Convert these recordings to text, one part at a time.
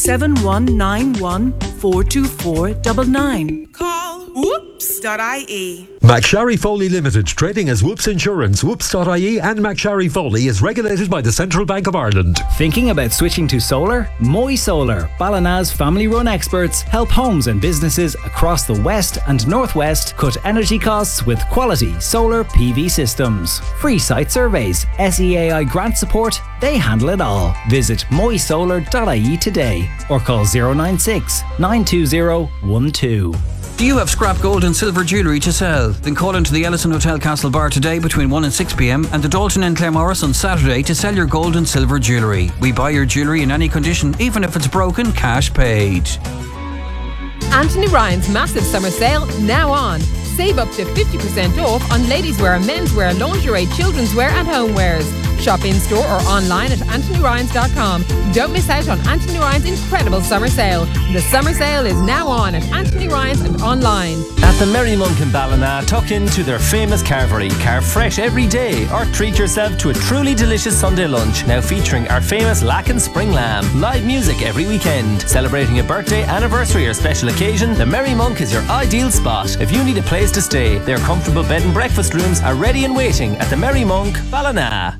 07191 424 99. Call whoops.ie. McSharry Foley Limited, trading as Whoops Insurance, Whoops.ie and McSharry Foley is regulated by the Central Bank of Ireland. Thinking about switching to solar? Moy Solar, Ballina's family-run experts, help homes and businesses across the west and northwest cut energy costs with quality solar PV systems. Free site surveys, SEAI grant support, they handle it all. Visit moysolar.ie today or call 096 920 12. Do you have scrap gold and silver jewellery to sell? Then call into the Ellison Hotel Castlebar today between 1 and 6 p.m. and the Dalton and Claremorris on Saturday to sell your gold and silver jewellery. We buy your jewellery in any condition, even if it's broken, cash paid. Anthony Ryan's massive summer sale now on. Save up to 50% off on ladies' wear, menswear, lingerie, children's wear and homewares. Shop in store or online at anthonyryans.com. Don't miss out on Anthony Ryan's incredible summer sale. The summer sale is now on at Anthony Ryan's and online. At the Merry Monk in Ballina, tuck into their famous carvery. Carve fresh every day or treat yourself to a truly delicious Sunday lunch. Now featuring our famous Lacken Spring Lamb. Live music every weekend. Celebrating a birthday, anniversary or special occasion, the Merry Monk is your ideal spot. If you need a place to stay, their comfortable bed and breakfast rooms are ready and waiting at the Merry Monk, Ballina.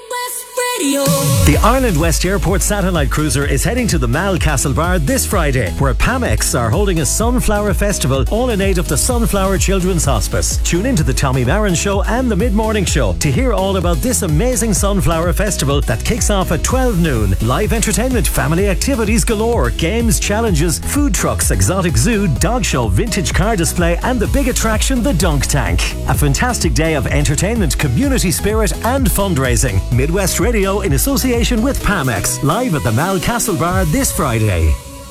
The Ireland West Airport Satellite Cruiser is heading to the Mal Castlebar this Friday, where Pamex are holding a Sunflower Festival, all in aid of the Sunflower Children's Hospice. Tune in to the Tommy Marin Show and the Mid-Morning Show to hear all about this amazing Sunflower Festival that kicks off at 12 noon. Live entertainment, family activities galore, games, challenges, food trucks, exotic zoo, dog show, vintage car display, and the big attraction, the Dunk Tank. A fantastic day of entertainment, community spirit, and fundraising. Midwest Radio in association with Pamex, live at the Mal Castlebar this Friday.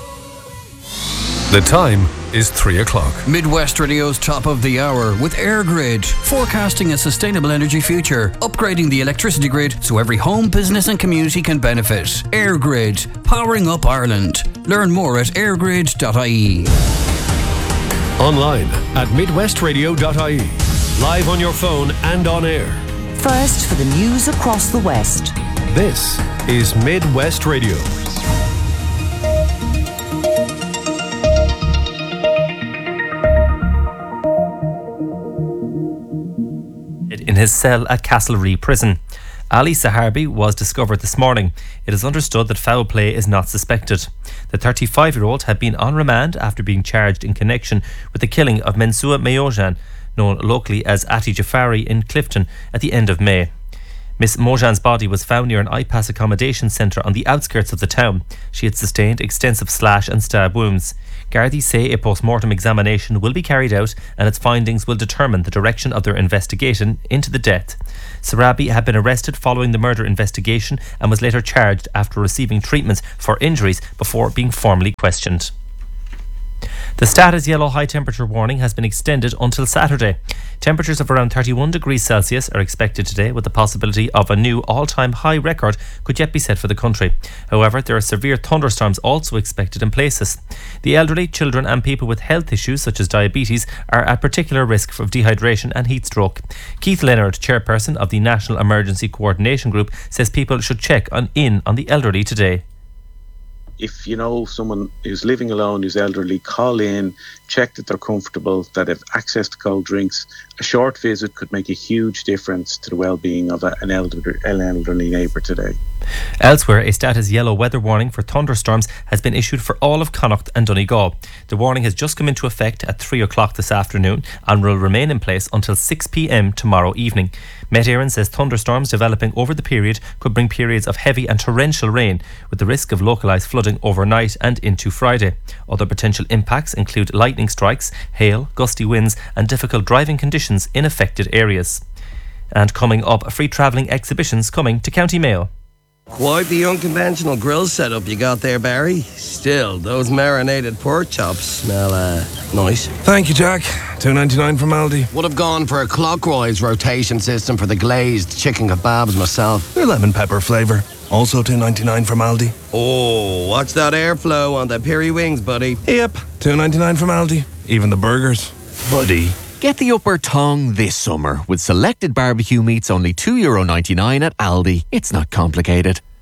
The time is 3 o'clock. Midwest Radio's top of the hour with EirGrid, forecasting a sustainable energy future, upgrading the electricity grid so every home, business and community can benefit. EirGrid, powering up Ireland. Learn more at eirgrid.ie. Online at midwestradio.ie. Live on your phone and on air. First for the news across the West. This is Midwest Radio. In his cell at Castlereagh Prison, Ali Saharbi was discovered this morning. It is understood that foul play is not suspected. The 35-year-old had been on remand after being charged in connection with the killing of Mensua Mayojan, known locally as Ati Jafari, in Clifton at the end of May. Miss Mojan's body was found near an IPAS accommodation centre on the outskirts of the town. She had sustained extensive slash and stab wounds. Gardaí say a post-mortem examination will be carried out and its findings will determine the direction of their investigation into the death. Saharbi had been arrested following the murder investigation and was later charged after receiving treatment for injuries before being formally questioned. The status yellow high temperature warning has been extended until Saturday. Temperatures of around 31 degrees Celsius are expected today, with the possibility of a new all-time high record could yet be set for the country. However, there are severe thunderstorms also expected in places. The elderly, children and people with health issues such as diabetes are at particular risk of dehydration and heat stroke. Keith Leonard, chairperson of the National Emergency Coordination Group, says people should check on the elderly today. If you know someone who's living alone, who's elderly, call in, check that they're comfortable, that they have access to cold drinks. A short visit could make a huge difference to the well-being of an elderly neighbour today. Elsewhere, a status yellow weather warning for thunderstorms has been issued for all of Connacht and Donegal. The warning has just come into effect at 3 o'clock this afternoon and will remain in place until 6 p.m. tomorrow evening. Met Éireann says thunderstorms developing over the period could bring periods of heavy and torrential rain, with the risk of localised flooding overnight and into Friday. Other potential impacts include lightning strikes, hail, gusty winds and difficult driving conditions in affected areas. And coming up, free travelling exhibitions coming to County Mayo. Quite the unconventional grill setup you got there, Barry. Still, those marinated pork chops smell nice. Thank you, Jack. $2.99 from Aldi. Would have gone for a clockwise rotation system for the glazed chicken kebabs myself. They're lemon pepper flavour. Also $2.99 from Aldi. Oh, watch that airflow on the peri wings, buddy. Yep, $2.99 from Aldi. Even the burgers. Buddy. Get the upper tongue this summer with selected barbecue meats only €2.99 at Aldi. It's not complicated.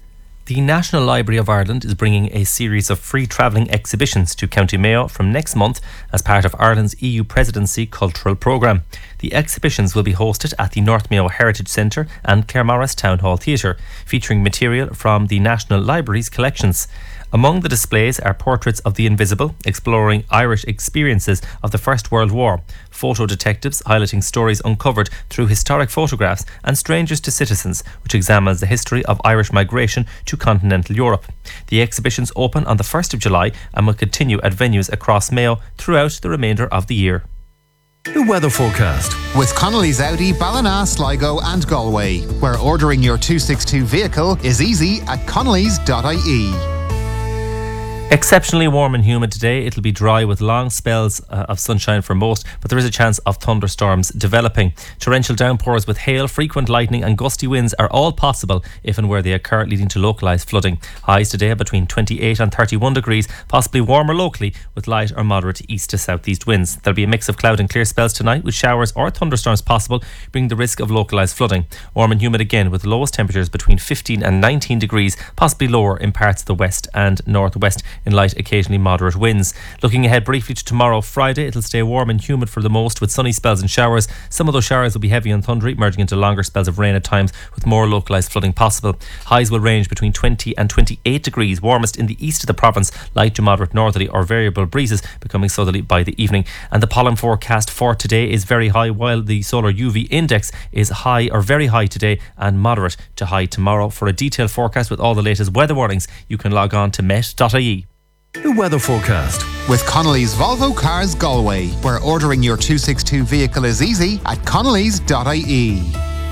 The National Library of Ireland is bringing a series of free travelling exhibitions to County Mayo from next month as part of Ireland's EU Presidency Cultural Programme. The exhibitions will be hosted at the North Mayo Heritage Centre and Claremorris Town Hall Theatre, featuring material from the National Library's collections. Among the displays are portraits of the invisible, exploring Irish experiences of the First World War, photo detectives highlighting stories uncovered through historic photographs, and Strangers to Citizens, which examines the history of Irish migration to continental Europe. The exhibitions open on the 1st of July and will continue at venues across Mayo throughout the remainder of the year. The weather forecast. With Connolly's Audi, Ballina, Sligo and Galway, where ordering your 262 vehicle is easy at connellys.ie. Exceptionally warm and humid today. It'll be dry with long spells of sunshine for most, but there is a chance of thunderstorms developing. Torrential downpours with hail, frequent lightning and gusty winds are all possible if and where they occur, leading to localised flooding. Highs today are between 28 and 31 degrees, possibly warmer locally with light or moderate east to southeast winds. There'll be a mix of cloud and clear spells tonight with showers or thunderstorms possible, bringing the risk of localised flooding. Warm and humid again with lowest temperatures between 15 and 19 degrees, possibly lower in parts of the west and northwest, in light, occasionally moderate winds. Looking ahead briefly to tomorrow, Friday, it'll stay warm and humid for the most with sunny spells and showers. Some of those showers will be heavy and thundery, merging into longer spells of rain at times with more localised flooding possible. Highs will range between 20 and 28 degrees, warmest in the east of the province, light to moderate northerly or variable breezes becoming southerly by the evening. And the pollen forecast for today is very high, while the solar UV index is high or very high today and moderate to high tomorrow. For a detailed forecast with all the latest weather warnings, you can log on to met.ie. The weather forecast. With Connolly's Volvo Cars Galway, where ordering your 262 vehicle is easy at connellys.ie.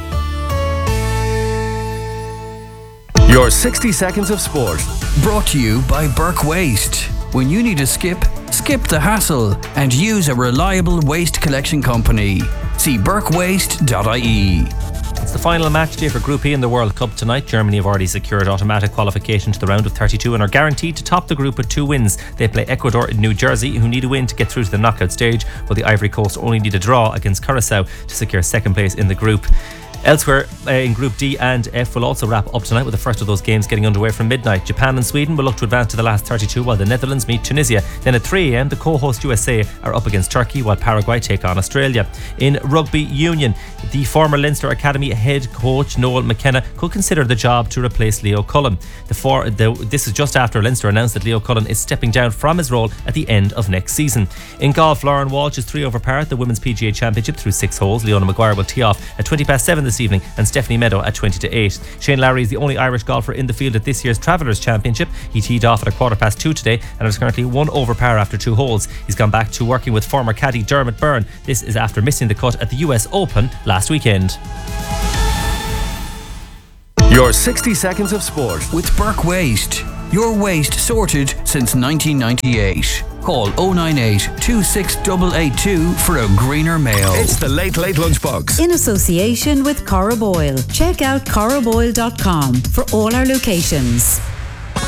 Your 60 seconds of sport. Brought to you by Burke Waste. When you need to skip the hassle and use a reliable waste collection company. See burkewaste.ie. It's the final match day for Group E in the World Cup tonight. Germany have already secured automatic qualification to the round of 32 and are guaranteed to top the group with 2 wins. They play Ecuador in New Jersey, who need a win to get through to the knockout stage, while the Ivory Coast only need a draw against Curacao to secure second place in the group. Elsewhere in Group D and F will also wrap up tonight with the first of those games getting underway from midnight. Japan and Sweden will look to advance to the last 32 while the Netherlands meet Tunisia. Then at 3 a.m. the co-host USA are up against Turkey while Paraguay take on Australia. In Rugby Union, the former Leinster Academy head coach Noel McKenna could consider the job to replace Leo Cullen. This is just after Leinster announced that Leo Cullen is stepping down from his role at the end of next season. In golf, Lauren Walsh is 3 over par at the Women's PGA Championship through 6 holes. Leona Maguire will tee off at 7:20 this evening and Stephanie Meadow at 8:20. Shane Lowry is the only Irish golfer in the field at this year's Travellers Championship. He teed off at 2:15 today and is currently 1 over par after 2 holes. He's gone back to working with former caddy Dermot Byrne. This is after missing the cut at the US Open last weekend. Your 60 seconds of sport with Burke Waste. Your waste sorted since 1998. Call 098 26882 for a greener Mayo. It's the Late Late Lunchbox. In association with Corriboyle. Check out corriboyle.com for all our locations.